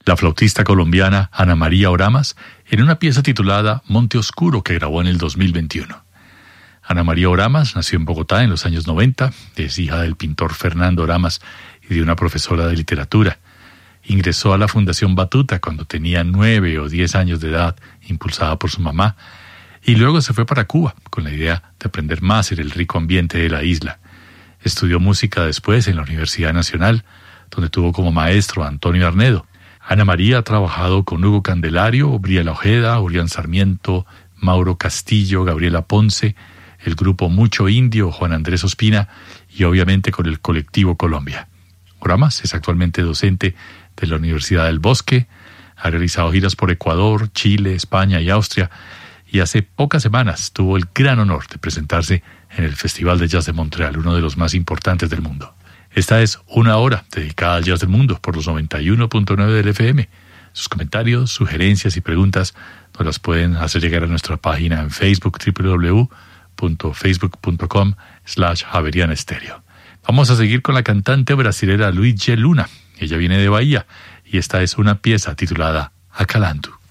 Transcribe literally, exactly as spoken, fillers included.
la flautista colombiana Ana María Oramas, en una pieza titulada Monte Oscuro que grabó en el dos mil veintiuno. Ana María Oramas nació en Bogotá en los años noventa, es hija del pintor Fernando Oramas y de una profesora de literatura. Ingresó a la Fundación Batuta cuando tenía nueve o diez años de edad, impulsada por su mamá, y luego se fue para Cuba con la idea de aprender más en el rico ambiente de la isla. Estudió música después en la Universidad Nacional, donde tuvo como maestro a Antonio Arnedo. Ana María ha trabajado con Hugo Candelario, Briela Ojeda, Urián Sarmiento, Mauro Castillo, Gabriela Ponce, el grupo Mucho Indio, Juan Andrés Ospina y obviamente con el Colectivo Colombia. Oramas es actualmente docente de la Universidad del Bosque, ha realizado giras por Ecuador, Chile, España y Austria, y hace pocas semanas tuvo el gran honor de presentarse en el Festival de Jazz de Montreal, uno de los más importantes del mundo. Esta es una hora dedicada al jazz del mundo por los noventa y uno punto nueve del F M. Sus comentarios, sugerencias y preguntas nos las pueden hacer llegar a nuestra página en Facebook, doble u doble u doble u punto facebook punto com slash Javeriana Estéreo. Vamos a seguir con la cantante brasilera Luis G. Luna. Ella viene de Bahía y esta es una pieza titulada Acalanto.